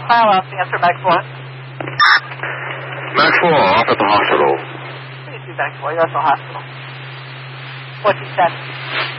file off. Answer Mac 4. Mac 4, off at the hospital. Please do Mac 4. You're at the hospital. 1410.